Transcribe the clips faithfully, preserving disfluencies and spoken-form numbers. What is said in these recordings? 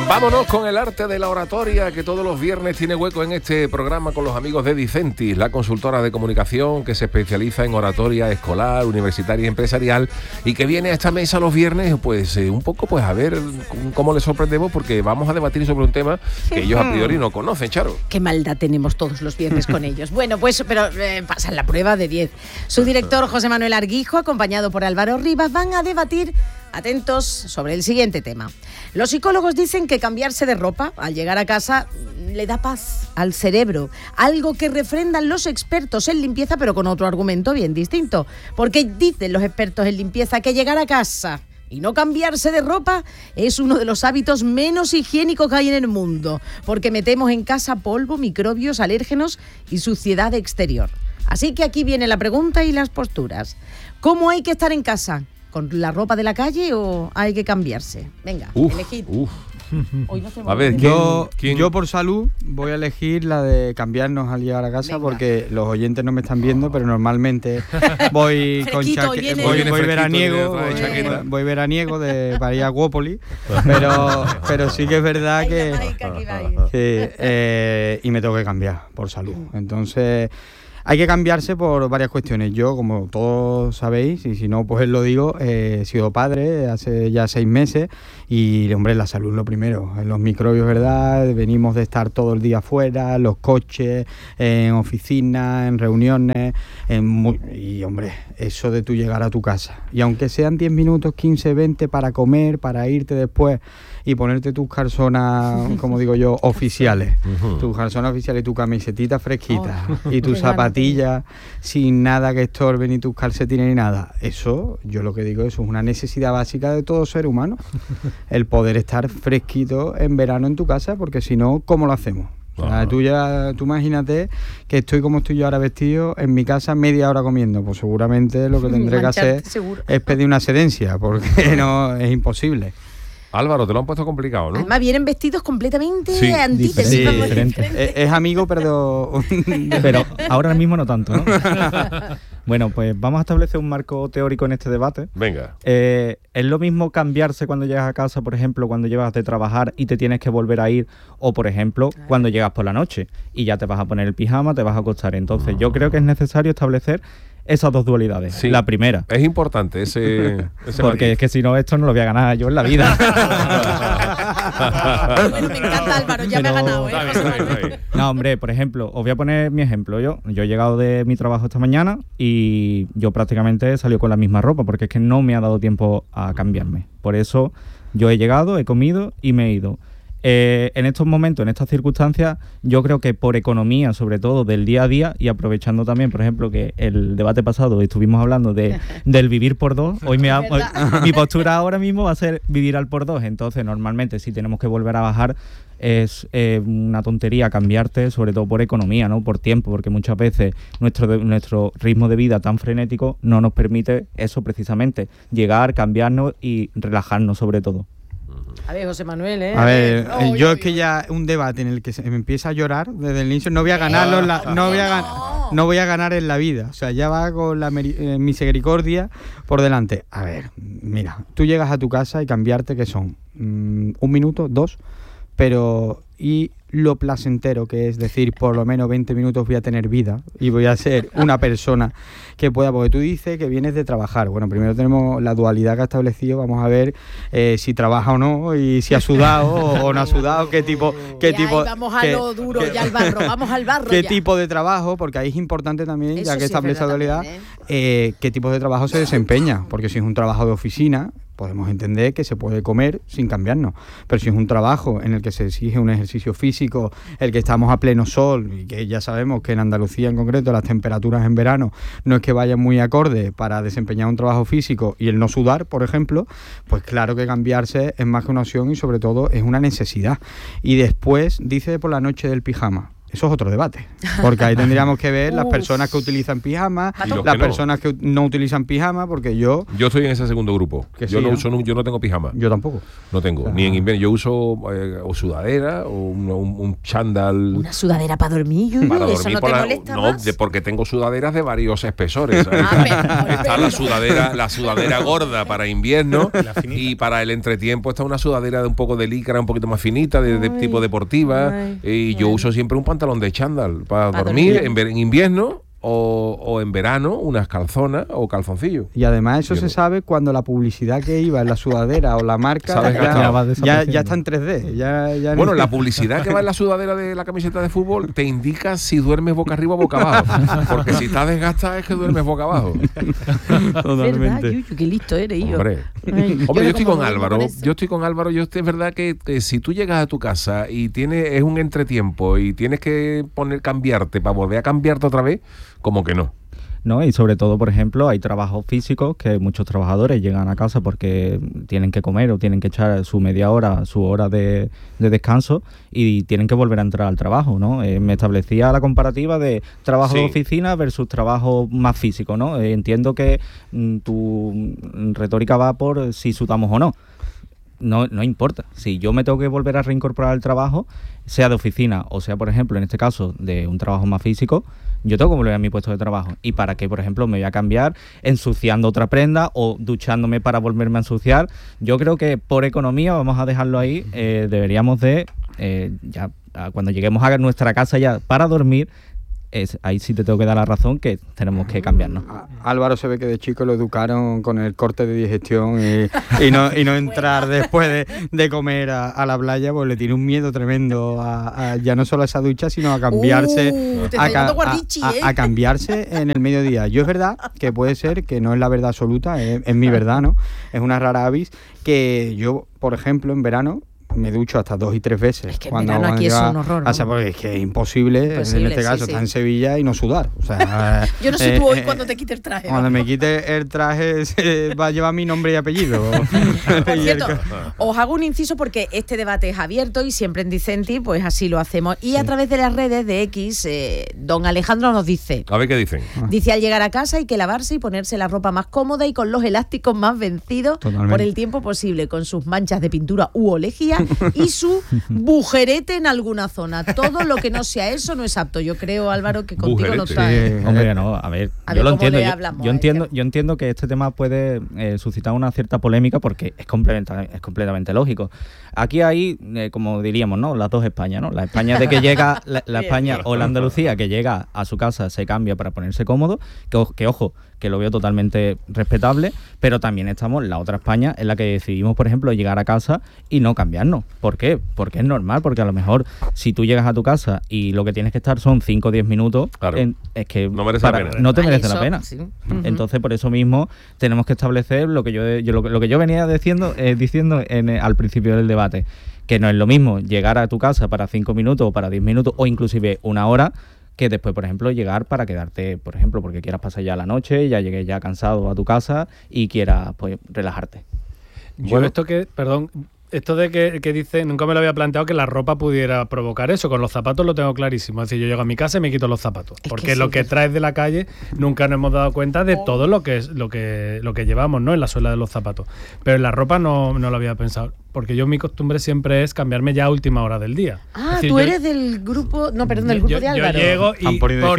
Vámonos con el arte de la oratoria, que todos los viernes tiene hueco en este programa con los amigos de Dicentis, la consultora de comunicación que se especializa en oratoria escolar, universitaria y empresarial, y que viene a esta mesa los viernes, pues eh, un poco pues a ver cómo les sorprendemos, porque vamos a debatir sobre un tema que ellos a priori no conocen, Charo. Qué maldad tenemos todos los viernes con ellos. Bueno, pues pero eh, pasan la prueba de diez. Su director José Manuel Arguijo, acompañado por Álvaro Rivas, van a debatir, atentos, sobre el siguiente tema. Los psicólogos dicen que cambiarse de ropa al llegar a casa le da paz al cerebro, algo que refrendan los expertos en limpieza, pero con otro argumento bien distinto, porque dicen los expertos en limpieza que llegar a casa y no cambiarse de ropa es uno de los hábitos menos higiénicos que hay en el mundo, porque metemos en casa polvo, microbios, alérgenos y suciedad exterior. Así que aquí viene la pregunta y las posturas. ¿Cómo hay que estar en casa? ¿Con la ropa de la calle o hay que cambiarse? Venga, uf, elegid. Uf. Hoy no a ver, ¿quién, yo, quién? yo por salud voy a elegir la de cambiarnos al llegar a casa. Venga. Porque los oyentes no me están viendo, pero normalmente voy con chaqueta, voy, voy veraniego, voy, voy veraniego de para ir a Guópoli, pero, pero sí que es verdad que, que eh, y me tengo que cambiar por salud. Entonces hay que cambiarse por varias cuestiones. Yo, como todos sabéis, y si no, pues lo digo, eh, he sido padre hace ya seis meses y, hombre, la salud lo primero. Los microbios, ¿verdad? Venimos de estar todo el día afuera, los coches, en oficinas, en reuniones, en muy, y, hombre, eso de tú llegar a tu casa. Y aunque sean diez minutos, quince, veinte para comer, para irte después y ponerte tus calzonas, como digo yo, oficiales. Uh-huh. Tus calzonas oficiales y tu camisetita fresquita oh, y tus zapatillas sin nada que estorbe, ni tus calcetines ni nada. Eso, yo lo que digo, eso es una necesidad básica de todo ser humano. El poder estar fresquito en verano en tu casa, porque si no, ¿cómo lo hacemos? O sea, tú, ya, tú imagínate que estoy como estoy yo ahora vestido en mi casa media hora comiendo. Pues seguramente lo que tendré que hacer seguro. es pedir una excedencia, porque no es imposible. Álvaro, te lo han puesto complicado, ¿no? Además vienen vestidos completamente sí, antítesis. Sí, diferente. Es, es amigo, pero... pero ahora mismo no tanto, ¿no? Bueno, pues vamos a establecer un marco teórico en este debate. Venga. Eh, ¿Es lo mismo cambiarse cuando llegas a casa, por ejemplo, cuando llegas de trabajar y te tienes que volver a ir? O, por ejemplo, cuando llegas por la noche y ya te vas a poner el pijama, te vas a acostar. Entonces, yo creo que es necesario establecer esas dos dualidades. Sí, la primera. Es importante ese... ese porque es que si no, esto no lo voy a ganar yo en la vida. Bueno, me encanta, Álvaro, ya Pero, me ha ganado, ¿eh? Está bien, está bien, está bien. No, hombre, por ejemplo, os voy a poner mi ejemplo. Yo, yo he llegado de mi trabajo esta mañana y yo prácticamente he salido con la misma ropa porque es que no me ha dado tiempo a cambiarme. Por eso yo he llegado, he comido y me he ido. Eh, en estos momentos, en estas circunstancias, yo creo que por economía, sobre todo del día a día, y aprovechando también, por ejemplo, que el debate pasado estuvimos hablando de del vivir por dos, hoy, me ha, hoy mi postura ahora mismo va a ser vivir al por dos. Entonces, normalmente, si tenemos que volver a bajar, es eh, una tontería cambiarte, sobre todo por economía, ¿no? Por tiempo, porque muchas veces nuestro, de, nuestro ritmo de vida tan frenético no nos permite eso precisamente, llegar, cambiarnos y relajarnos sobre todo. A ver, José Manuel, ¿eh? A ver, oh, yo, yo es que ya un debate en el que se me empieza a llorar desde el inicio, no voy a ganarlo, en la, no, voy a gan, no voy a ganar en la vida. O sea, ya va con la eh, misericordia por delante. A ver, mira, tú llegas a tu casa y cambiarte, ¿qué son? Mm, un minuto, dos, pero... y lo placentero que es decir, por lo menos veinte minutos voy a tener vida y voy a ser una persona que pueda, porque tú dices que vienes de trabajar. Bueno, primero tenemos la dualidad que ha establecido, vamos a ver eh, si trabaja o no y si ha sudado o, o no ha sudado, qué tipo... Qué y tipo vamos a qué, lo duro, qué, ya al barro, vamos al barro qué ya. tipo de trabajo, porque ahí es importante también, Eso ya que sí establece la dualidad, también, ¿eh? Eh, qué tipo de trabajo se desempeña, porque si es un trabajo de oficina, podemos entender que se puede comer sin cambiarnos, pero si es un trabajo en el que se exige un ejercicio físico, el que estamos a pleno sol y que ya sabemos que en Andalucía en concreto las temperaturas en verano no es que vayan muy acorde para desempeñar un trabajo físico y el no sudar, por ejemplo, pues claro que cambiarse es más que una opción y sobre todo es una necesidad. Y después dice por la noche del pijama. Eso es otro debate, porque ahí tendríamos que ver las personas que utilizan pijama, las personas que no utilizan pijama, porque yo... Yo estoy en ese segundo grupo. Yo, sí, no ¿no? uso, yo no tengo pijama. Yo tampoco. No tengo, o sea, ni en invierno. Yo uso eh, o sudadera o un, un, un chándal. ¿Una sudadera para dormir, Yuyu? Para dormir. ¿Eso no por te la, molesta no, más? de, porque tengo sudaderas de varios espesores. Ah, está la sudadera, la sudadera gorda para invierno y para el entretiempo está una sudadera de un poco de licra, un poquito más finita, de, de tipo deportiva. Ay, y yo ay. uso siempre un pantalón de chándal para, para dormir, dormir. En, en invierno. O, o en verano unas calzonas o calzoncillos. Y además eso Yo se no. sabe cuando la publicidad que iba en la sudadera o la marca ya, ya, ya está en tres D. Ya, ya bueno, la publicidad que va en la sudadera de la camiseta de fútbol te indica si duermes boca arriba o boca abajo. Porque si estás desgastada es que duermes boca abajo. Totalmente. ¿Verdad, Yuyu? Qué listo eres, yo. Hombre, Ay, Hombre yo, yo estoy con Álvaro. Con yo estoy con Álvaro. Yo es verdad que, que si tú llegas a tu casa y tienes es un entretiempo y tienes que poner cambiarte para volver a cambiarte otra vez, como que no. No, y sobre todo, por ejemplo, hay trabajos físicos que muchos trabajadores llegan a casa porque tienen que comer o tienen que echar su media hora, su hora de, de descanso y tienen que volver a entrar al trabajo, ¿no? Eh, me establecía la comparativa de trabajo sí. de oficina versus trabajo más físico, ¿no? Eh, entiendo que mm, tu retórica va por si sudamos o no. No, no importa. Si yo me tengo que volver a reincorporar al trabajo, sea de oficina o sea, por ejemplo, en este caso, de un trabajo más físico, yo tengo que volver a mi puesto de trabajo. ¿Y para qué, por ejemplo, me voy a cambiar ensuciando otra prenda o duchándome para volverme a ensuciar? Yo creo que por economía, vamos a dejarlo ahí, eh, deberíamos de, eh, ya cuando lleguemos a nuestra casa ya para dormir, Es, ahí sí te tengo que dar la razón que tenemos que cambiarnos. Álvaro se ve que de chico lo educaron con el corte de digestión y, y, no, y no entrar después de, de comer a, a la playa, pues le tiene un miedo tremendo a, a ya no solo a esa ducha, sino a cambiarse uh, a, a, a, a cambiarse en el mediodía. Yo es verdad que puede ser, que no es la verdad absoluta, es, es mi verdad, ¿no? Es una rara avis que yo, por ejemplo, en verano me ducho hasta dos y tres veces. Es que cuando, verano cuando aquí es un horror, ¿no? O sea, porque es que es imposible, imposible en este caso, sí, sí. estar en Sevilla y no sudar. O sea, yo no sé eh, tú hoy eh, cuando te quite el traje. Cuando ¿no? me quite el traje se va a llevar mi nombre y apellido. Por cierto, os hago un inciso porque este debate es abierto y siempre en Dicenti, pues así lo hacemos. Y sí. a través de las redes de X, eh, don Alejandro nos dice... A ver qué dicen. Dice, al llegar a casa hay que lavarse y ponerse la ropa más cómoda y con los elásticos más vencidos Totalmente. por el tiempo posible, con sus manchas de pintura u olejía y su bujerete en alguna zona. Todo lo que no sea eso no es apto. Yo creo, Álvaro, que contigo bujerete. no trae. Sí, hombre, no, a ver, a yo ver lo entiendo. Yo, yo entiendo, este. yo entiendo que este tema puede eh, suscitar una cierta polémica porque es completamente, es completamente lógico. Aquí hay, eh, como diríamos, ¿no? Las dos Españas, ¿no? La España de que llega, la, la España o la Andalucía que llega a su casa, se cambia para ponerse cómodo, que, que ojo, que lo veo totalmente respetable, pero también estamos la otra España en la que decidimos, por ejemplo, llegar a casa y no cambiarnos. ¿Por qué? Porque es normal, porque a lo mejor si tú llegas a tu casa y lo que tienes que estar son cinco o diez minutos, claro. en, es que no, merece para, la pena. no te merece eso, la pena. Sí. Entonces, por eso mismo, tenemos que establecer lo que yo, yo, lo, lo que yo venía diciendo, eh, diciendo en, eh, al principio del debate, que no es lo mismo llegar a tu casa para cinco minutos o para diez minutos o inclusive una hora, que después, por ejemplo, llegar para quedarte, por ejemplo, porque quieras pasar ya la noche, ya llegues ya cansado a tu casa y quieras, pues, relajarte. Yo Yo esto que, perdón, esto de que, que dice, nunca me lo había planteado que la ropa pudiera provocar eso. Con los zapatos lo tengo clarísimo. Es decir, yo llego a mi casa y me quito los zapatos. Es porque que lo sí, que traes de la calle nunca nos hemos dado cuenta de oh. todo lo que es lo que lo que llevamos, ¿no? En la suela de los zapatos. Pero en la ropa no, no lo había pensado. Porque yo mi costumbre siempre es cambiarme ya a última hora del día. Ah, es decir, tú yo, eres del grupo, no, perdón, del grupo yo, de Álvaro. Yo llego y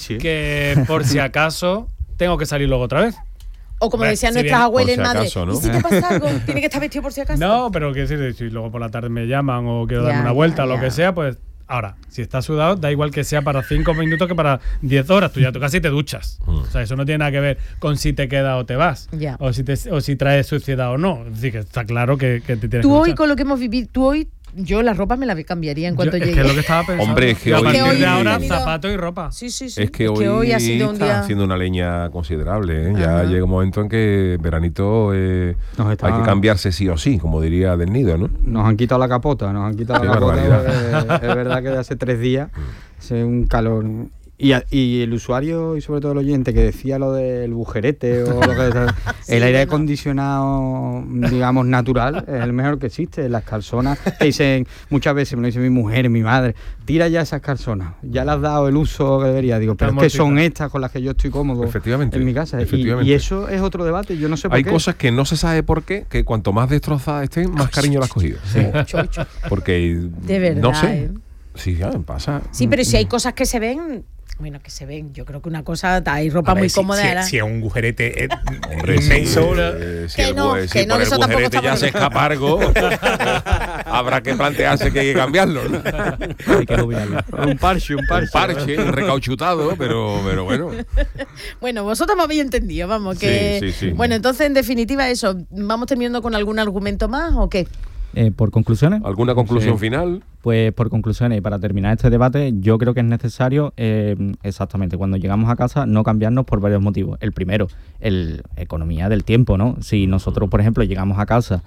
porque por si acaso tengo que salir luego otra vez. O como Hombre, decían si nuestras abuelas si en Madrid, acaso, ¿no? ¿y si te pasa algo? ¿Tiene que estar vestido por si acaso? No, pero que decir, si luego por la tarde me llaman o quiero ya, darme una vuelta ya, o lo ya. que sea, pues ahora, si estás sudado, da igual que sea para cinco minutos que para diez horas. Tú ya tú casi te duchas. Mm. O sea, eso no tiene nada que ver con si te quedas o te vas. Ya. O si te, o si traes suciedad o no. Es decir, que está claro que, que te tienes Tú que hoy, duchar. con lo que hemos vivido, tú hoy... Yo la ropa me la cambiaría en cuanto Yo, llegue. Es que es lo que estaba pensando. Hombre, es que a hoy, partir de hoy ahora, tenido... zapatos y ropa. Sí, sí, sí. Es que, es hoy, que hoy ha sido un está día... haciendo una leña considerable, ¿eh? Ya Ajá. llega un momento en que veranito eh, está... hay que cambiarse sí o sí, como diría Del Nido, ¿no? Nos han quitado la capota, nos han quitado Qué la capota. barbaridad. Es verdad que de hace tres días hace un calor Y, a, y el usuario y sobre todo el oyente que decía lo del bujerete o lo que sí, el aire acondicionado, digamos, natural es el mejor que existe. Las calzonas que dicen, muchas veces me lo dice mi mujer, mi madre, tira ya esas calzonas, ya le has dado el uso que debería. Digo, pero es que son estas con las que yo estoy cómodo en mi casa. Y, y eso es otro debate, yo no sé por Hay qué. Hay cosas que no se sabe por qué, que cuanto más destrozadas estén, más cariño las has cogido. Sí. Porque, de verdad, no sé, ¿eh? Sí, ya pasa. Sí, pero si hay cosas que se ven... Bueno, que se ven. Yo creo que una cosa, hay ropa ver, muy si, cómoda. Si, si es un gujerete eh, Hombre, inmenso. Si, si que no, el, que si no, por que el gujerete ya se escapa algo, habrá que plantearse que hay que cambiarlo, ¿no? Hay que cambiarlo. Un parche, un parche. Un parche, un recauchutado, pero, pero bueno. Bueno, vosotros me habéis entendido, vamos. que sí, sí, sí. Bueno, entonces, en definitiva, eso. ¿Vamos terminando con algún argumento más o qué? Eh, ¿Por conclusiones? ¿Alguna conclusión sí. final? Pues por conclusiones, y para terminar este debate, yo creo que es necesario, eh, exactamente, cuando llegamos a casa, no cambiarnos por varios motivos. El primero, la economía del tiempo, ¿no? Si nosotros, por ejemplo, llegamos a casa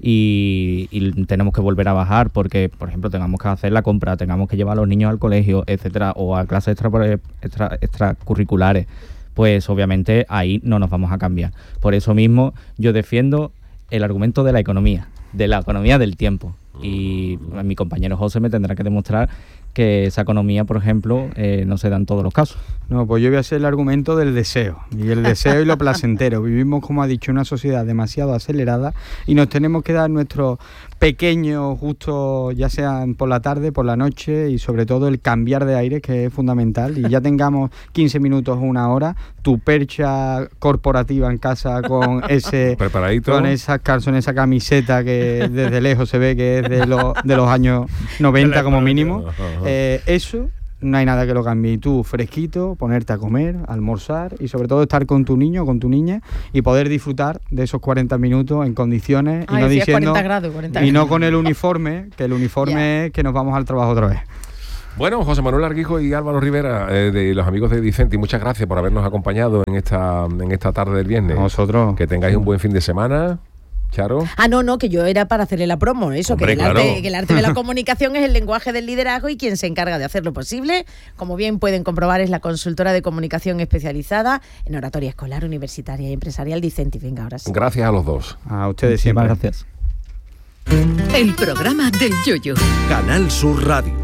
y, y tenemos que volver a bajar porque, por ejemplo, tengamos que hacer la compra, tengamos que llevar a los niños al colegio, etcétera, o a clases extra, extra, extracurriculares, pues obviamente ahí no nos vamos a cambiar. Por eso mismo yo defiendo el argumento de la economía, de la economía del tiempo. Y mi compañero José me tendrá que demostrar que esa economía, por ejemplo, eh, no se da en todos los casos. No, pues yo voy a hacer el argumento del deseo, y el deseo y lo placentero. Vivimos, como ha dicho, una sociedad demasiado acelerada y nos tenemos que dar nuestros pequeños gustos, ya sean por la tarde, por la noche, y sobre todo el cambiar de aire, que es fundamental. Y ya tengamos quince minutos o una hora, tu percha corporativa en casa con ese preparadito, con esas calzones, esa camiseta que desde lejos se ve que es de, lo, de los años noventa como mínimo. Eh, eso no hay nada que lo cambie. Y tú, fresquito, ponerte a comer, a almorzar y sobre todo estar con tu niño o con tu niña y poder disfrutar de esos cuarenta minutos en condiciones. Ay, y no diciendo cuarenta grados, cuarenta y no con el uniforme, que el uniforme yeah. es que nos vamos al trabajo otra vez. Bueno, José Manuel Arguijo y Álvaro Rivera, eh, de los amigos de Dicenti, muchas gracias por habernos acompañado en esta, en esta tarde del viernes. A vosotros. Que tengáis un buen fin de semana. Charo. Ah, no, no, que yo era para hacerle la promo, eso, Hombre, que, el claro. arte, que el arte de la comunicación es el lenguaje del liderazgo y quien se encarga de hacerlo posible, como bien pueden comprobar, es la consultora de comunicación especializada en oratoria escolar, universitaria y empresarial Dicenti. Venga, ahora sí. Gracias a los dos. A ustedes siempre. Gracias. El programa del Yoyo. Canal Sur Radio.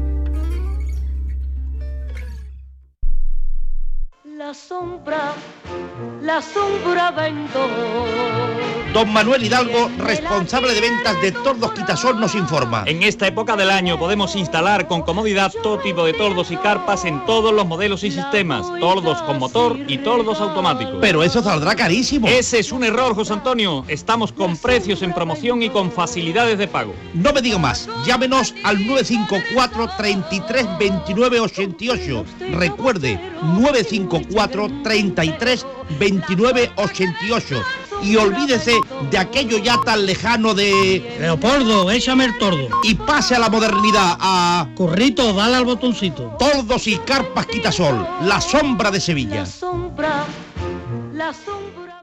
La sombra, la sombra vendo. Don Manuel Hidalgo, responsable de ventas de Tordos Quitasol, nos informa. En esta época del año podemos instalar con comodidad todo tipo de tordos y carpas en todos los modelos y sistemas. Tordos con motor y tordos automáticos. Pero eso saldrá carísimo. Ese es un error, José Antonio. Estamos con precios en promoción y con facilidades de pago. No me digo más. Llámenos al nueve cinco cuatro, treinta y tres, veintinueve, ochenta y ocho. Recuerde, nueve cinco cuatro, treinta y tres, veintinueve, ochenta y ocho. Y olvídese de aquello ya tan lejano de... Leopoldo, échame el tordo. Y pase a la modernidad, a... Currito, dale al botoncito. Tordos y carpas Quitasol, la sombra de Sevilla. La sombra, la sombra...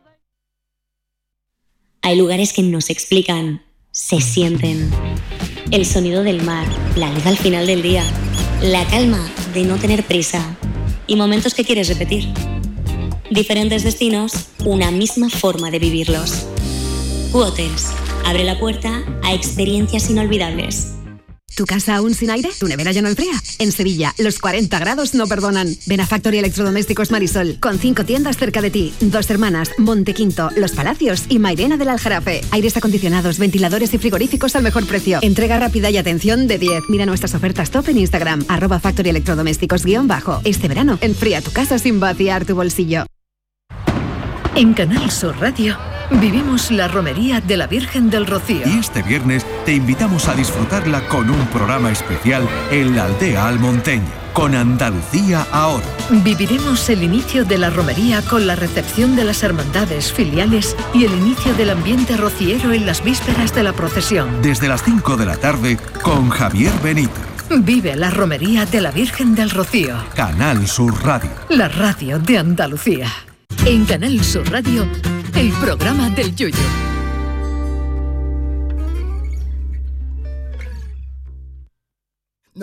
Hay lugares que no se explican, se sienten. El sonido del mar, la luz al final del día, la calma de no tener prisa y momentos que quieres repetir. Diferentes destinos, una misma forma de vivirlos. Q-Hotels abre la puerta a experiencias inolvidables. ¿Tu casa aún sin aire? ¿Tu nevera ya no enfría? En Sevilla, los cuarenta grados no perdonan. Ven a Factory Electrodomésticos Marisol, con cinco tiendas cerca de ti. Dos Hermanas, Montequinto, Los Palacios y Mairena del Aljarafe. Aires acondicionados, ventiladores y frigoríficos al mejor precio. Entrega rápida y atención de diez. Mira nuestras ofertas top en Instagram, arroba Factory Electrodomésticos guión bajo. Este verano, enfría tu casa sin vaciar tu bolsillo. En Canal Sur Radio vivimos la romería de la Virgen del Rocío. Y este viernes te invitamos a disfrutarla con un programa especial en la aldea almonteña, con Andalucía ahora. Viviremos el inicio de la romería con la recepción de las hermandades filiales y el inicio del ambiente rociero en las vísperas de la procesión. Desde las cinco de la tarde con Javier Benito. Vive la romería de la Virgen del Rocío. Canal Sur Radio. La radio de Andalucía. En Canal Sur Radio, el programa del Yoyo.